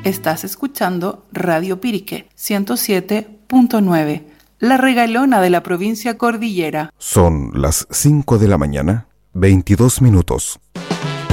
Estás escuchando Radio Pirique 107.9, la regalona de la provincia cordillera. Son las 5 de la mañana, 22 minutos.